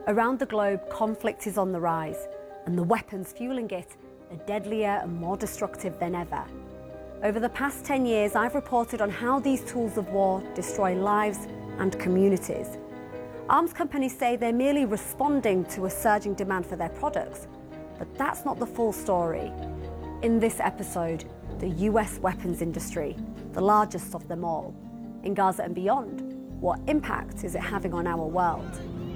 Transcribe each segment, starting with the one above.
Around the globe, conflict is on the rise, and the weapons fueling it are deadlier and more destructive than ever. Over the past 10 years, I've reported on how these tools of war destroy lives and communities. Arms companies say they're merely responding to a surging demand for their products, but that's not the full story. In this episode, the US weapons industry, the largest of them all. In Gaza and beyond, what impact is it having on our world?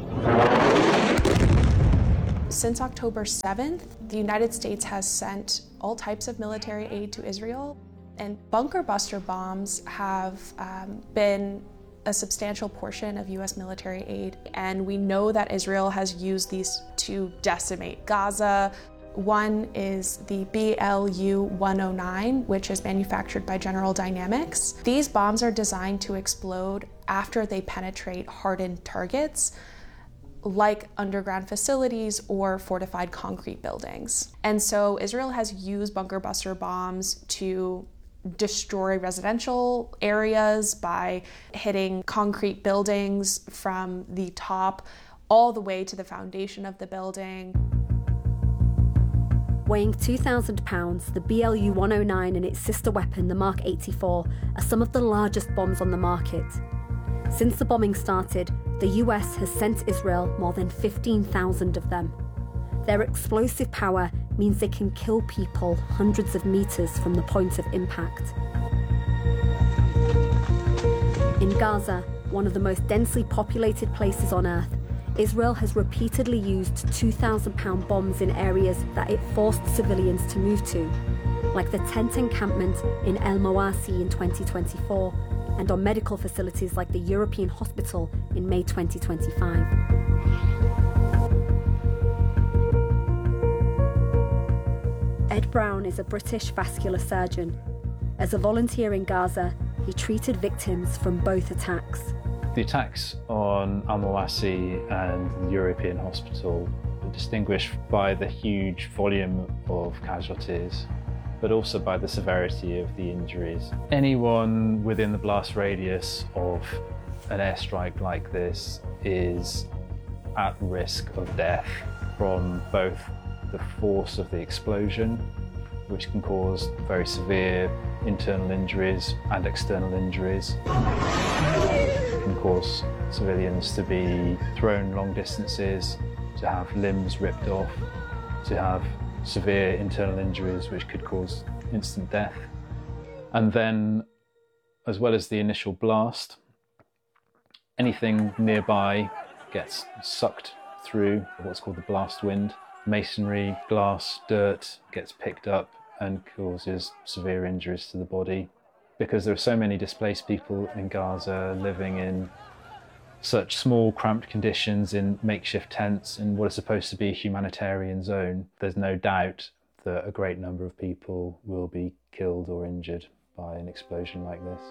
Since October 7th, the United States has sent all types of military aid to Israel, and bunker buster bombs have been a substantial portion of US military aid, and we know that Israel has used these to decimate Gaza. One is the BLU-109, which is manufactured by General Dynamics. These bombs are designed to explode after they penetrate hardened targets, like underground facilities or fortified concrete buildings. And so Israel has used bunker buster bombs to destroy residential areas by hitting concrete buildings from the top all the way to the foundation of the building. Weighing 2,000 pounds, the BLU-109 and its sister weapon, the Mark 84, are some of the largest bombs on the market. Since the bombing started, the US has sent Israel more than 15,000 of them. Their explosive power means they can kill people hundreds of meters from the point of impact. In Gaza, one of the most densely populated places on Earth, Israel has repeatedly used 2,000-pound bombs in areas that it forced civilians to move to, like the tent encampment in El Mawasi in 2024, and on medical facilities like the European Hospital in May 2025. Ed Brown is a British vascular surgeon. As a volunteer in Gaza, he treated victims from both attacks. The attacks on Al Mawasi and the European Hospital are distinguished by the huge volume of casualties, but also by the severity of the injuries. Anyone within the blast radius of an airstrike like this is at risk of death from both the force of the explosion, which can cause very severe internal injuries and external injuries. It can cause civilians to be thrown long distances, to have limbs ripped off, to have severe internal injuries which could cause instant death. And then, as well as the initial blast, anything nearby gets sucked through what's called the blast wind. Masonry, glass, dirt gets picked up and causes severe injuries to the body. Because there are so many displaced people in Gaza living in such small, cramped conditions in makeshift tents in what is supposed to be a humanitarian zone, there's no doubt that a great number of people will be killed or injured by an explosion like this.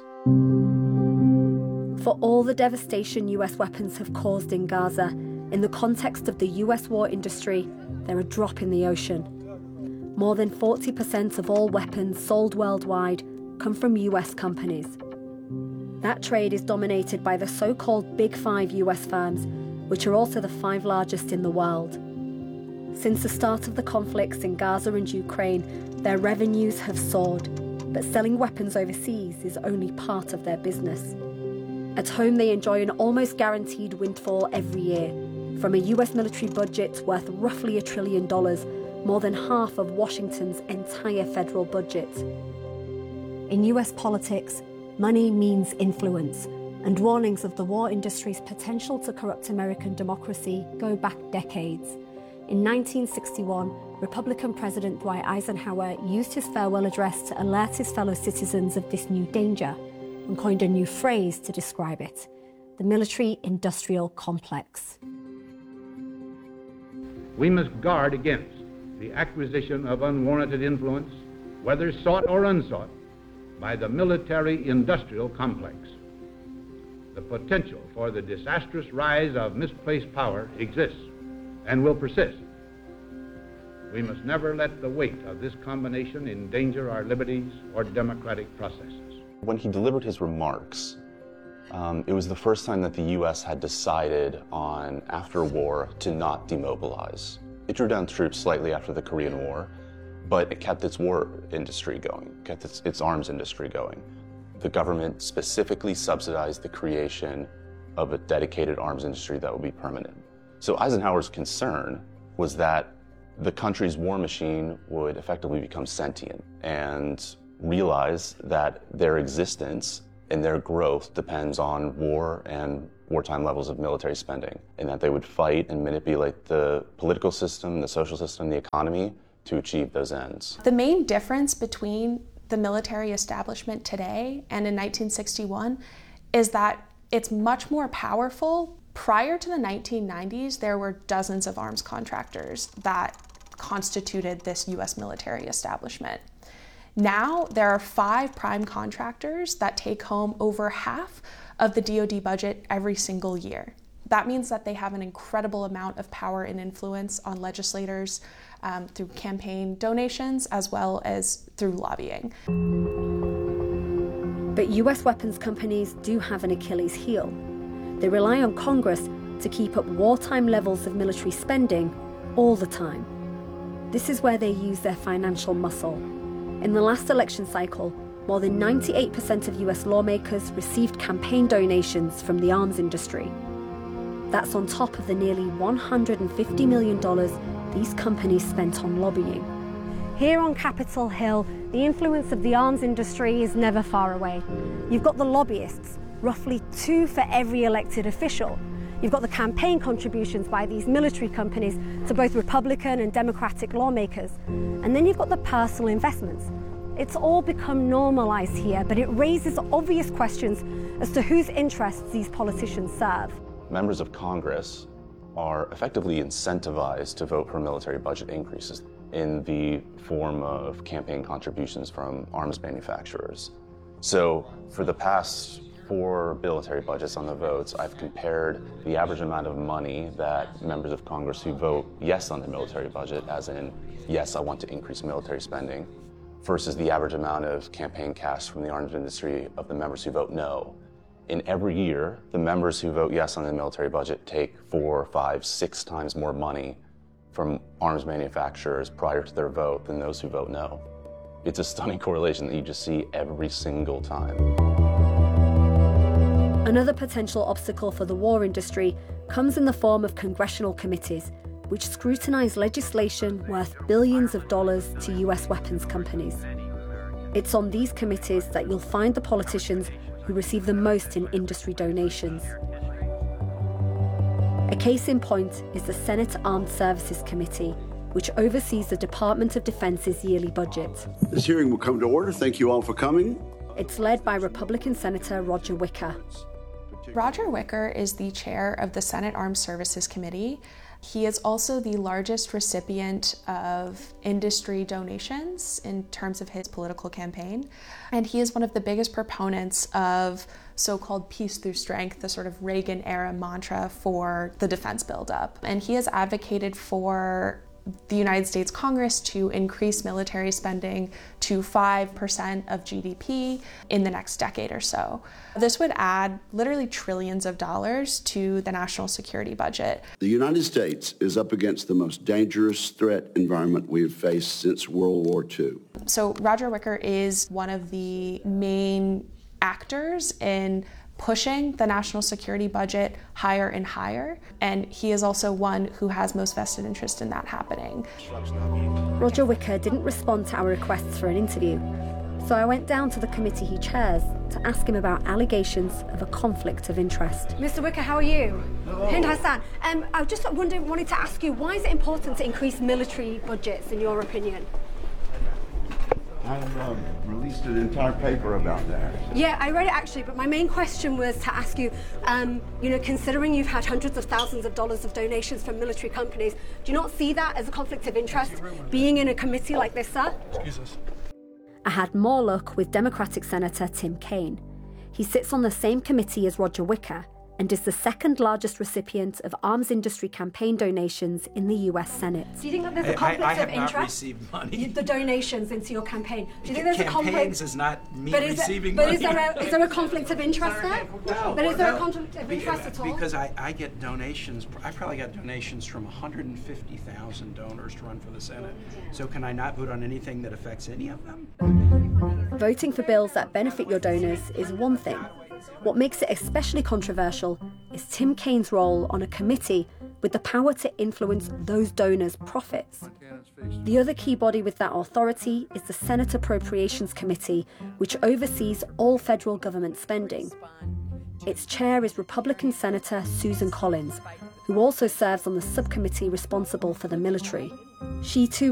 For all the devastation US weapons have caused in Gaza, in the context of the US war industry, they're a drop in the ocean. More than 40% of all weapons sold worldwide come from US companies. That trade is dominated by the so-called Big Five US firms, which are also the 5 largest in the world. Since the start of the conflicts in Gaza and Ukraine, their revenues have soared, but selling weapons overseas is only part of their business. At home, they enjoy an almost guaranteed windfall every year, from a US military budget worth roughly $1 trillion, more than half of Washington's entire federal budget. In US politics, money means influence, and warnings of the war industry's potential to corrupt American democracy go back decades. In 1961, Republican President Dwight Eisenhower used his farewell address to alert his fellow citizens of this new danger and coined a new phrase to describe it: the military-industrial complex. We must guard against the acquisition of unwarranted influence, whether sought or unsought, by the military-industrial complex. The potential for the disastrous rise of misplaced power exists and will persist. We must never let the weight of this combination endanger our liberties or democratic processes. When he delivered his remarks It was the first time that the U.S. had decided on, after war, to not demobilize. It drew down troops slightly after the Korean War, but it kept its war industry going, kept its arms industry going. The government specifically subsidized the creation of a dedicated arms industry that would be permanent. So Eisenhower's concern was that the country's war machine would effectively become sentient and realize that their existence and their growth depends on war and wartime levels of military spending, and that they would fight and manipulate the political system, the social system, the economy to achieve those ends. The main difference between the military establishment today and in 1961 is that it's much more powerful. Prior to the 1990s, there were dozens of arms contractors that constituted this U.S. military establishment. Now, there are 5 prime contractors that take home over half of the DoD budget every single year. That means that they have an incredible amount of power and influence on legislators through campaign donations as well as through lobbying. But US weapons companies do have an Achilles heel. They rely on Congress to keep up wartime levels of military spending all the time. This is where they use their financial muscle. In the last election cycle, more than 98% of US lawmakers received campaign donations from the arms industry. That's on top of the nearly $150 million these companies spent on lobbying. Here on Capitol Hill, the influence of the arms industry is never far away. You've got the lobbyists, roughly 2 for every elected official. You've got the campaign contributions by these military companies to both Republican and Democratic lawmakers. And then you've got the personal investments. It's all become normalized here, but it raises obvious questions as to whose interests these politicians serve. Members of Congress are effectively incentivized to vote for military budget increases in the form of campaign contributions from arms manufacturers. So for the past 4 military budgets on the votes, I've compared the average amount of money that members of Congress who vote yes on the military budget, as in, yes, I want to increase military spending, versus the average amount of campaign cash from the arms industry of the members who vote no. In every year, the members who vote yes on the military budget take 4, 5, 6 times more money from arms manufacturers prior to their vote than those who vote no. It's a stunning correlation that you just see every single time. Another potential obstacle for the war industry comes in the form of congressional committees, which scrutinize legislation worth billions of dollars to US weapons companies. It's on these committees that you'll find the politicians who receive the most in industry donations. A case in point is the Senate Armed Services Committee, which oversees the Department of Defense's yearly budget. This hearing will come to order. Thank you all for coming. It's led by Republican Senator Roger Wicker. Roger Wicker is the chair of the Senate Armed Services Committee. He is also the largest recipient of industry donations in terms of his political campaign. And he is one of the biggest proponents of so-called peace through strength, the sort of Reagan-era mantra for the defense buildup. And he has advocated for the United States Congress to increase military spending to 5% of GDP in the next decade or so. This would add literally trillions of dollars to the national security budget. The United States is up against the most dangerous threat environment we have faced since World War II. So Roger Wicker is one of the main actors in pushing the national security budget higher and higher, and he is also one who has most vested interest in that happening. Roger Wicker didn't respond to our requests for an interview, so I went down to the committee he chairs to ask him about allegations of a conflict of interest. Mr. Wicker, how are you? Hello. Hind Hassan. I just wanted to ask you, why is it important to increase military budgets, in your opinion? I've released an entire paper about that. Yeah, I read it actually, but my main question was to ask you, considering you've had hundreds of thousands of dollars of donations from military companies, do you not see that as a conflict of interest, being in a committee like this, sir? Excuse us. I had more luck with Democratic Senator Tim Kaine. He sits on the same committee as Roger Wicker, and is the second largest recipient of arms industry campaign donations in the US Senate. Do you think that there's a conflict I have of interest? not received money. The donations into your campaign. Do you think there's a conflict? Campaigns is not me receiving money. But is there a conflict of interest there? No. But is there a conflict of interest at all? Because I get donations. I probably got donations from 150,000 donors to run for the Senate. So can I not vote on anything that affects any of them? Voting for bills that benefit your donors is one thing. What makes it especially controversial is Tim Kaine's role on a committee with the power to influence those donors' profits. The other key body with that authority is the Senate Appropriations Committee, which oversees all federal government spending. Its chair is Republican Senator Susan Collins, who also serves on the subcommittee responsible for the military. She too